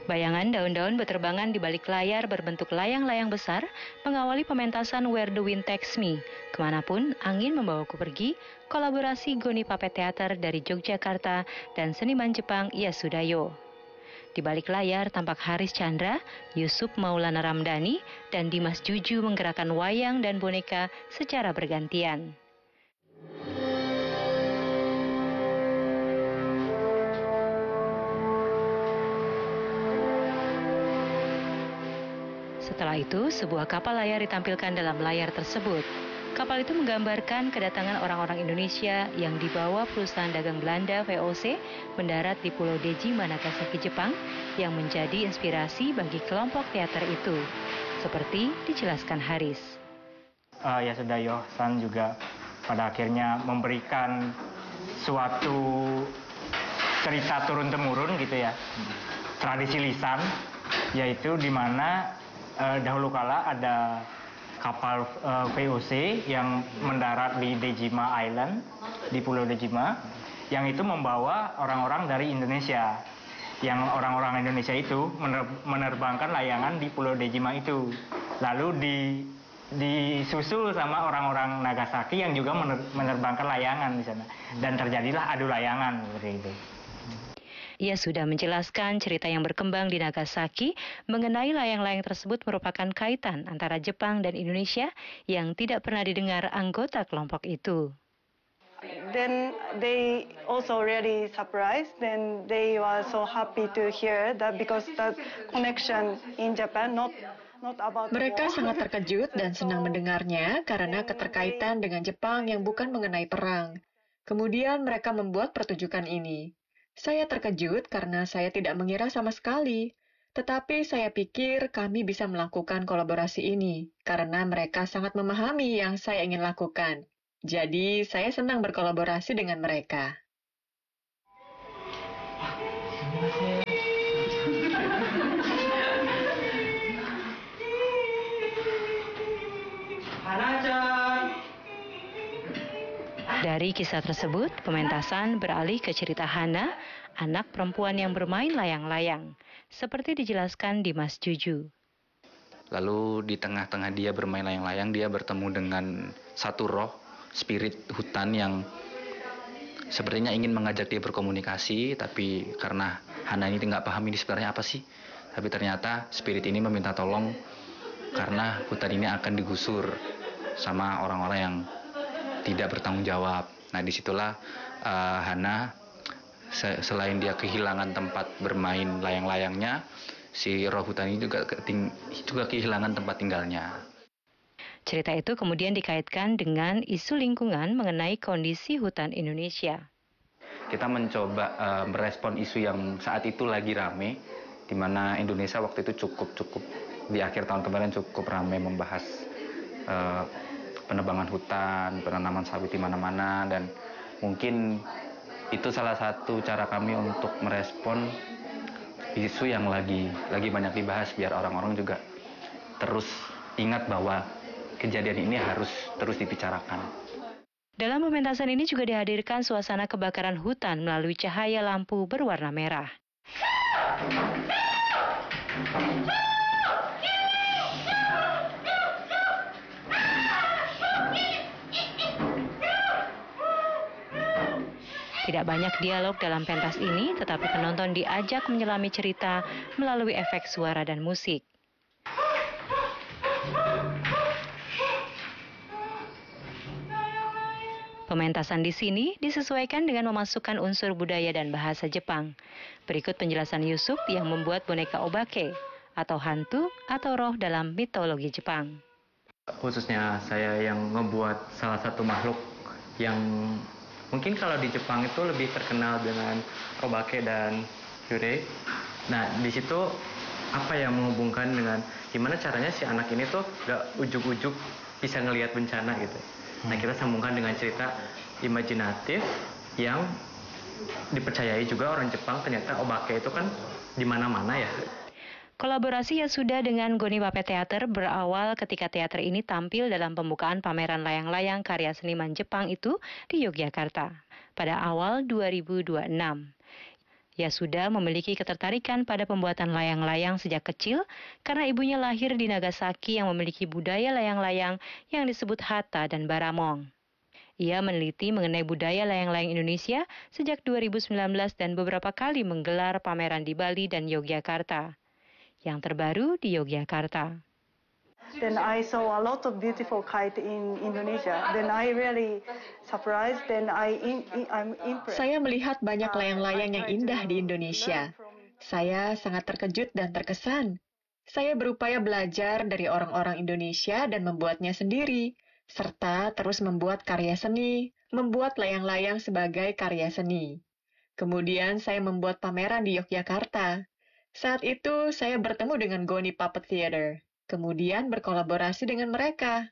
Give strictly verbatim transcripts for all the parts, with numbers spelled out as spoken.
Bayangan daun-daun berterbangan di balik layar berbentuk layang-layang besar mengawali pementasan Where the Wind Takes Me. Kemanapun angin membawaku pergi, kolaborasi Goni Puppet Theater dari Yogyakarta dan seniman Jepang Yasudayo. Di balik layar tampak Haris Chandra, Yusuf Maulana Ramdhani, dan Dimas Juju menggerakkan wayang dan boneka secara bergantian. Setelah itu, sebuah kapal layar ditampilkan dalam layar tersebut. Kapal itu menggambarkan kedatangan orang-orang Indonesia yang dibawa perusahaan dagang Belanda V O C mendarat di Pulau Dejima, Nagasaki, Jepang, yang menjadi inspirasi bagi kelompok teater itu, seperti dijelaskan Haris. Uh, Yasudayo-san juga pada akhirnya memberikan suatu cerita turun-temurun gitu ya, tradisi lisan, yaitu di mana Uh, dahulu kala ada kapal uh, V O C yang mendarat di Dejima Island, di Pulau Dejima, yang itu membawa orang-orang dari Indonesia. Yang orang-orang Indonesia itu mener menerbangkan layangan di Pulau Dejima itu. Lalu di disusul sama orang-orang Nagasaki yang juga mener menerbangkan layangan di sana. Dan terjadilah adu layangan seperti itu. Ia sudah menjelaskan cerita yang berkembang di Nagasaki mengenai layang-layang tersebut merupakan kaitan antara Jepang dan Indonesia yang tidak pernah didengar anggota kelompok itu. Then they also really surprised. Then they were so happy to hear that because that connection in Japan not not about. Mereka sangat terkejut dan senang mendengarnya karena keterkaitan dengan Jepang yang bukan mengenai perang. Kemudian mereka membuat pertunjukan ini. Saya terkejut karena saya tidak mengira sama sekali. Tetapi saya pikir kami bisa melakukan kolaborasi ini karena mereka sangat memahami yang saya ingin lakukan. Jadi, saya senang berkolaborasi dengan mereka. Dari kisah tersebut, pementasan beralih ke cerita Hana, anak perempuan yang bermain layang-layang, seperti dijelaskan Dimas Juju. Lalu di tengah-tengah dia bermain layang-layang, dia bertemu dengan satu roh, spirit hutan yang sepertinya ingin mengajak dia berkomunikasi, tapi karena Hana ini nggak paham ini sebenarnya apa sih. Tapi ternyata spirit ini meminta tolong karena hutan ini akan digusur sama orang-orang yang tidak bertanggung jawab. Nah, disitulah uh, Hana se selain dia kehilangan tempat bermain layang-layangnya, si roh hutan ini juga, juga kehilangan tempat tinggalnya. Cerita itu kemudian dikaitkan dengan isu lingkungan mengenai kondisi hutan Indonesia. Kita mencoba uh, merespon isu yang saat itu lagi rame, di mana Indonesia waktu itu cukup-cukup di akhir tahun kemarin cukup rame membahas uh, penebangan hutan, penanaman sawit di mana-mana, dan mungkin itu salah satu cara kami untuk merespon isu yang lagi lagi banyak dibahas biar orang-orang juga terus ingat bahwa kejadian ini harus terus dibicarakan. Dalam pementasan ini juga dihadirkan suasana kebakaran hutan melalui cahaya lampu berwarna merah. Tidak banyak dialog dalam pentas ini, tetapi penonton diajak menyelami cerita melalui efek suara dan musik. Pementasan di sini disesuaikan dengan memasukkan unsur budaya dan bahasa Jepang. Berikut penjelasan Yusuf yang membuat boneka obake, atau hantu atau roh dalam mitologi Jepang. Khususnya saya yang membuat salah satu makhluk yang mungkin kalau di Jepang itu lebih terkenal dengan obake dan yurei. Nah, di situ apa yang menghubungkan dengan gimana caranya si anak ini tuh gak ujuk-ujuk bisa ngelihat bencana gitu. Nah, kita sambungkan dengan cerita imajinatif yang dipercayai juga orang Jepang, ternyata obake itu kan di mana-mana ya. Kolaborasi Yasuda dengan Goni Puppet Theater berawal ketika teater ini tampil dalam pembukaan pameran layang-layang karya seniman Jepang itu di Yogyakarta pada awal dua ribu dua puluh enam. Yasuda memiliki ketertarikan pada pembuatan layang-layang sejak kecil karena ibunya lahir di Nagasaki yang memiliki budaya layang-layang yang disebut hata dan baramong. Ia meneliti mengenai budaya layang-layang Indonesia sejak dua ribu sembilan belas dan beberapa kali menggelar pameran di Bali dan Yogyakarta. Yang terbaru di Yogyakarta. Then I saw a lot of beautiful kite in Indonesia. Then I really surprised. Then I in, in, I'm impressed. Saya melihat banyak layang-layang yang indah di Indonesia. Saya sangat terkejut dan terkesan. Saya berupaya belajar dari orang-orang Indonesia dan membuatnya sendiri, serta terus membuat karya seni, membuat layang-layang sebagai karya seni. Kemudian saya membuat pameran di Yogyakarta. Saat itu saya bertemu dengan Goni Puppet Theater, kemudian berkolaborasi dengan mereka.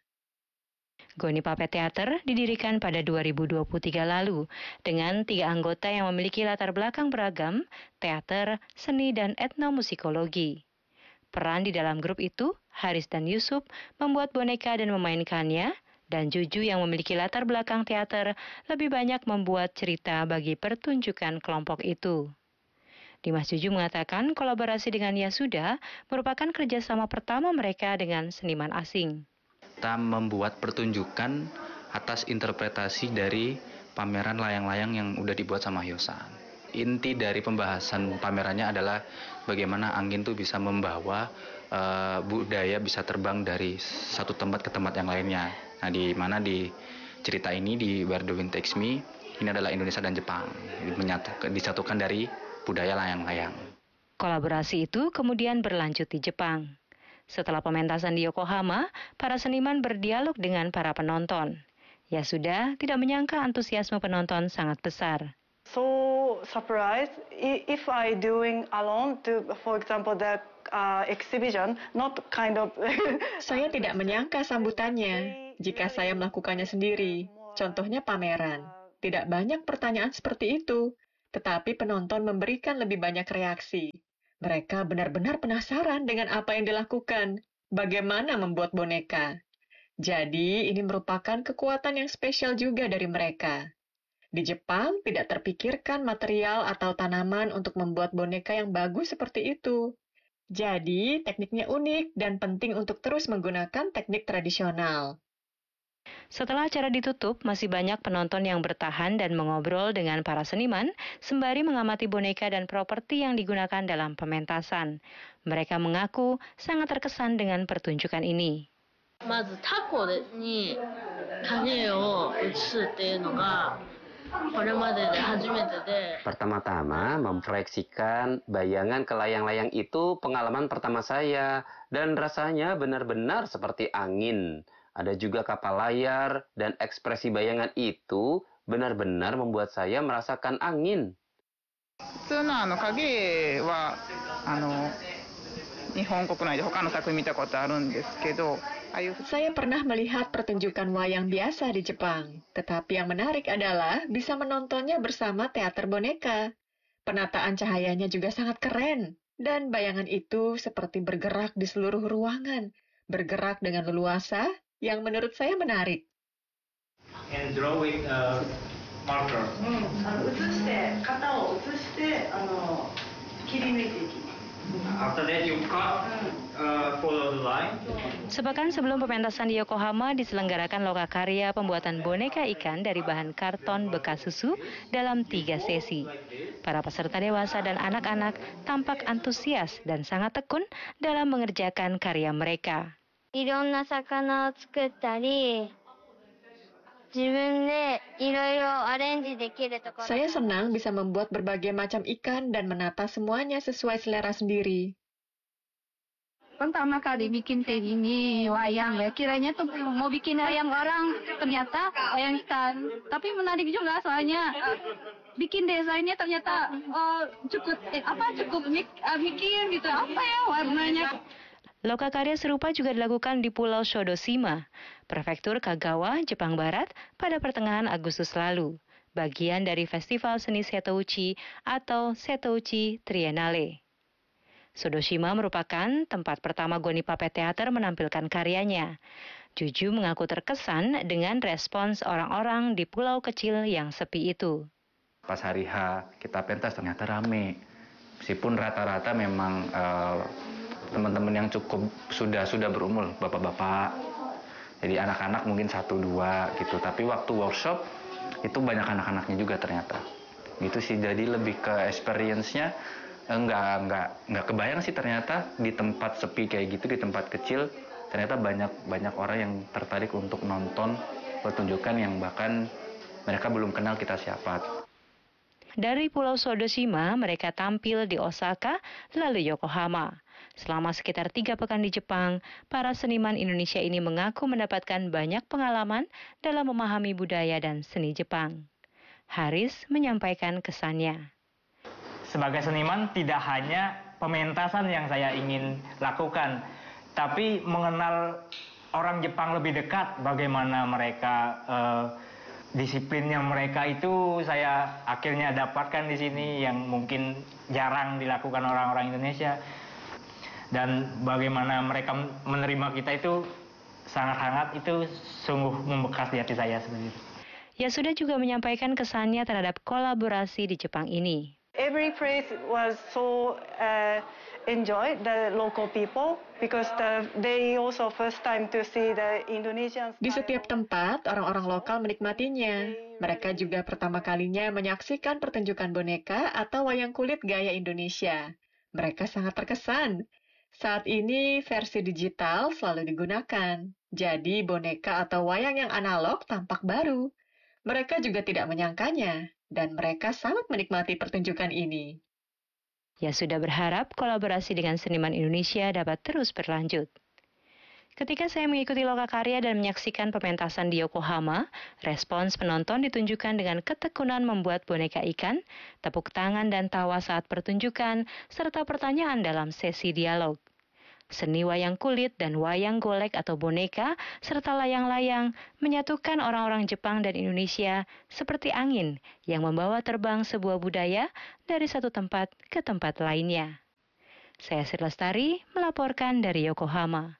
Goni Puppet Theater didirikan pada dua ribu dua puluh tiga lalu dengan tiga anggota yang memiliki latar belakang beragam, teater, seni, dan etnomusikologi. Peran di dalam grup itu, Haris dan Yusuf membuat boneka dan memainkannya, dan Juju yang memiliki latar belakang teater lebih banyak membuat cerita bagi pertunjukan kelompok itu. Dimas Juju mengatakan kolaborasi dengan Yasuda merupakan kerjasama pertama mereka dengan seniman asing. Kita membuat pertunjukan atas interpretasi dari pameran layang-layang yang udah dibuat sama Hyosan. Inti dari pembahasan pamerannya adalah bagaimana angin tuh bisa membawa uh, budaya bisa terbang dari satu tempat ke tempat yang lainnya. Nah, di mana di cerita ini di Where the Wind Takes Me, ini adalah Indonesia dan Jepang, menyatu, disatukan dari budaya layang-layang. Kolaborasi itu kemudian berlanjut di Jepang. Setelah pementasan di Yokohama, para seniman berdialog dengan para penonton. Yasuda tidak menyangka antusiasme penonton sangat besar. So surprised if I doing alone to, for example, the uh, exhibition, not kind of. Saya tidak menyangka sambutannya jika saya melakukannya sendiri. Contohnya pameran. Tidak banyak pertanyaan seperti itu, tetapi penonton memberikan lebih banyak reaksi. Mereka benar-benar penasaran dengan apa yang dilakukan, bagaimana membuat boneka. Jadi, ini merupakan kekuatan yang spesial juga dari mereka. Di Jepang, tidak terpikirkan material atau tanaman untuk membuat boneka yang bagus seperti itu. Jadi, tekniknya unik dan penting untuk terus menggunakan teknik tradisional. Setelah acara ditutup, masih banyak penonton yang bertahan dan mengobrol dengan para seniman, sembari mengamati boneka dan properti yang digunakan dalam pementasan. Mereka mengaku sangat terkesan dengan pertunjukan ini. Pertama-tama, memproyeksikan bayangan ke layang-layang itu pengalaman pertama saya, dan rasanya benar-benar seperti angin. Ada juga kapal layar, dan ekspresi bayangan itu benar-benar membuat saya merasakan angin. Saya pernah melihat pertunjukan wayang biasa di Jepang, tetapi yang menarik adalah bisa menontonnya bersama teater boneka. Penataan cahayanya juga sangat keren, dan bayangan itu seperti bergerak di seluruh ruangan, bergerak dengan leluasa, yang menurut saya menarik. And draw with a marker. After that you cut, uh, follow the line. Sepekan sebelum pementasan di Yokohama diselenggarakan lokakarya pembuatan boneka ikan dari bahan karton bekas susu dalam tiga sesi. Para peserta dewasa dan anak-anak tampak antusias dan sangat tekun dalam mengerjakan karya mereka. Saya senang bisa membuat berbagai macam ikan dan menata semuanya sesuai selera sendiri. Pertama kali bikin kayak gini, wayang ya. Kiranya tuh mau bikin wayang orang, ternyata wayang ikan. Tapi menarik juga soalnya uh, bikin desainnya ternyata uh, cukup eh, apa cukup mik, uh, mikir gitu. Apa ya warnanya? Lokakarya serupa juga dilakukan di Pulau Shodoshima, Prefektur Kagawa, Jepang Barat pada pertengahan Agustus lalu, bagian dari Festival Seni Setouchi atau Setouchi Triennale. Shodoshima merupakan tempat pertama Goni Puppet Theater menampilkan karyanya. Juju mengaku terkesan dengan respons orang-orang di pulau kecil yang sepi itu. Pas hari H kita pentas ternyata rame. Meskipun rata-rata memang uh, teman-teman yang cukup sudah sudah berumur, bapak-bapak. Jadi anak-anak mungkin satu dua gitu. Tapi waktu workshop itu banyak anak-anaknya juga ternyata. Gitu sih, jadi lebih ke experience-nya enggak enggak enggak kebayang sih ternyata di tempat sepi kayak gitu, di tempat kecil ternyata banyak banyak orang yang tertarik untuk nonton pertunjukan yang bahkan mereka belum kenal kita siapa. Dari Pulau Sodoshima, mereka tampil di Osaka, lalu Yokohama. Selama sekitar tiga pekan di Jepang, para seniman Indonesia ini mengaku mendapatkan banyak pengalaman dalam memahami budaya dan seni Jepang. Haris menyampaikan kesannya. Sebagai seniman, tidak hanya pementasan yang saya ingin lakukan, tapi mengenal orang Jepang lebih dekat, bagaimana mereka eh, disiplinnya mereka itu saya akhirnya dapatkan di sini yang mungkin jarang dilakukan orang-orang Indonesia. Dan bagaimana mereka menerima kita itu sangat hangat, itu sungguh membekas di hati saya sebenarnya. Yasuda juga menyampaikan kesannya terhadap kolaborasi di Jepang ini. Every place was so uh, enjoyed the local people because the, they also first time to see the Indonesian style. Di setiap tempat, orang-orang lokal menikmatinya. Mereka juga pertama kalinya menyaksikan pertunjukan boneka atau wayang kulit gaya Indonesia. Mereka sangat terkesan. Saat ini versi digital selalu digunakan. Jadi boneka atau wayang yang analog tampak baru. Mereka juga tidak menyangkanya. Dan mereka sangat menikmati pertunjukan ini. Yasuda berharap kolaborasi dengan seniman Indonesia dapat terus berlanjut. Ketika saya mengikuti Lokakarya dan menyaksikan pementasan di Yokohama, respons penonton ditunjukkan dengan ketekunan membuat boneka ikan, tepuk tangan dan tawa saat pertunjukan, serta pertanyaan dalam sesi dialog. Seni wayang kulit dan wayang golek atau boneka, serta layang-layang menyatukan orang-orang Jepang dan Indonesia seperti angin yang membawa terbang sebuah budaya dari satu tempat ke tempat lainnya. Saya Sri Lestari melaporkan dari Yokohama.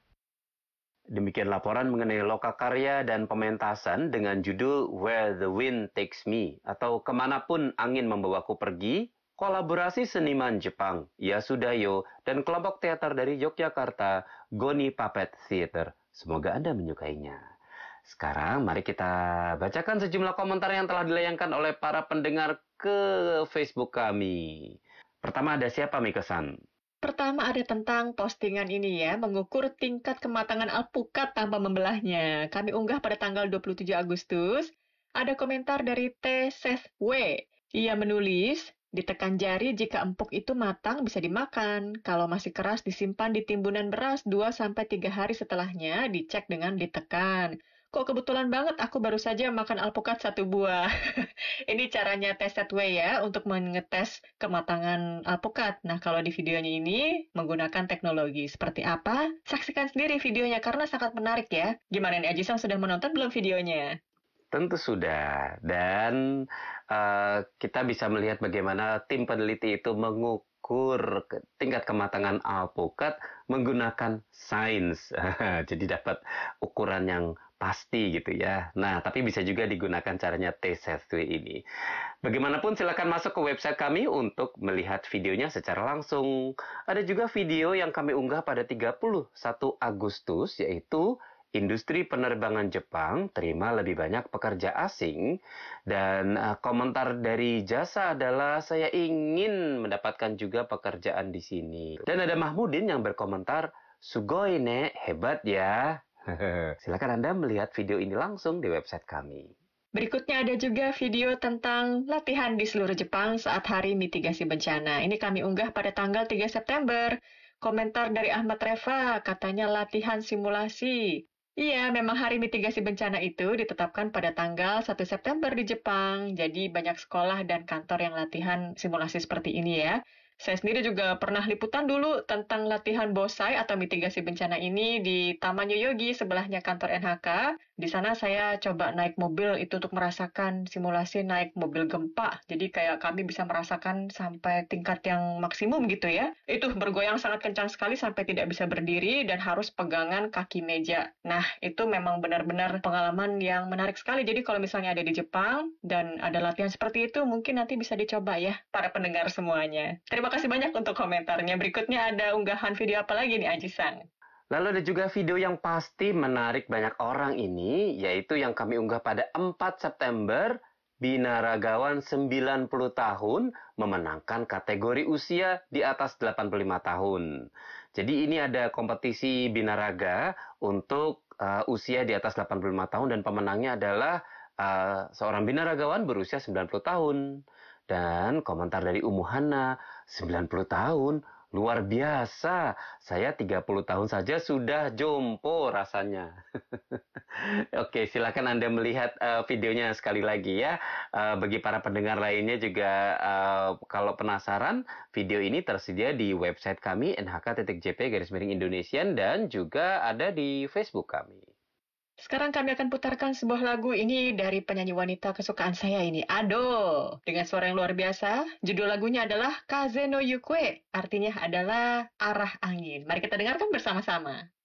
Demikian laporan mengenai Lokakarya dan pementasan dengan judul Where the Wind Takes Me atau Kemanapun Angin Membawaku Pergi, kolaborasi seniman Jepang, Yasudayo, dan kelompok teater dari Yogyakarta, Goni Puppet Theater. Semoga Anda menyukainya. Sekarang mari kita bacakan sejumlah komentar yang telah dilayangkan oleh para pendengar ke Facebook kami. Pertama ada siapa, Mika-san? Pertama ada tentang postingan ini ya, mengukur tingkat kematangan alpukat tanpa membelahnya. Kami unggah pada tanggal dua puluh tujuh Agustus. Ada komentar dari T. Seth W. Ia menulis, ditekan jari jika empuk itu matang bisa dimakan. Kalau masih keras disimpan di timbunan beras dua sampai tiga hari setelahnya dicek dengan ditekan. Kok kebetulan banget aku baru saja makan alpukat satu buah. Ini caranya tes way ya untuk mengetes kematangan alpukat. Nah kalau di videonya ini menggunakan teknologi seperti apa? Saksikan sendiri videonya karena sangat menarik ya. Gimana nih Aji-san sudah menonton belum videonya? Tentu sudah, dan uh, kita bisa melihat bagaimana tim peneliti itu mengukur tingkat kematangan alpukat menggunakan sains. Jadi dapat ukuran yang pasti gitu ya. Nah, tapi bisa juga digunakan caranya T S W ini. Bagaimanapun silakan masuk ke website kami untuk melihat videonya secara langsung. Ada juga video yang kami unggah pada tiga puluh satu Agustus, yaitu industri penerbangan Jepang terima lebih banyak pekerja asing, dan uh, komentar dari Jasa adalah saya ingin mendapatkan juga pekerjaan di sini. Dan ada Mahmudin yang berkomentar, sugoi ne, hebat ya. Silakan Anda melihat video ini langsung di website kami. Berikutnya ada juga video tentang latihan di seluruh Jepang saat hari mitigasi bencana. Ini kami unggah pada tanggal tiga September. Komentar dari Ahmad Reva, katanya latihan simulasi. Iya, memang hari mitigasi bencana itu ditetapkan pada tanggal satu September di Jepang. Jadi banyak sekolah dan kantor yang latihan simulasi seperti ini ya. Saya sendiri juga pernah liputan dulu tentang latihan bonsai atau mitigasi bencana ini di Taman Yoyogi sebelahnya kantor N H K. Di sana saya coba naik mobil itu untuk merasakan simulasi naik mobil gempa. Jadi kayak kami bisa merasakan sampai tingkat yang maksimum gitu ya. Itu bergoyang sangat kencang sekali sampai tidak bisa berdiri dan harus pegangan kaki meja. Nah, itu memang benar-benar pengalaman yang menarik sekali. Jadi kalau misalnya ada di Jepang dan ada latihan seperti itu, mungkin nanti bisa dicoba ya para pendengar semuanya. Terima kasih banyak untuk komentarnya. Berikutnya ada unggahan video apa lagi nih, Aji-san? Lalu ada juga video yang pasti menarik banyak orang ini, yaitu yang kami unggah pada empat September, binaragawan sembilan puluh tahun memenangkan kategori usia di atas delapan puluh lima tahun. Jadi ini ada kompetisi binaraga untuk uh, usia di atas delapan puluh lima tahun dan pemenangnya adalah uh, seorang binaragawan berusia sembilan puluh tahun. Dan komentar dari Umuhana, sembilan puluh tahun, luar biasa. Saya tiga puluh tahun saja sudah jompo rasanya. Oke, silakan Anda melihat uh, videonya sekali lagi ya. Uh, bagi para pendengar lainnya juga uh, kalau penasaran, video ini tersedia di website kami n h k titik j p garis miring Indonesian dan juga ada di Facebook kami. Sekarang kami akan putarkan sebuah lagu ini dari penyanyi wanita kesukaan saya ini, Ado. Dengan suara yang luar biasa, judul lagunya adalah Kaze no Yukue, artinya adalah arah angin. Mari kita dengarkan bersama-sama.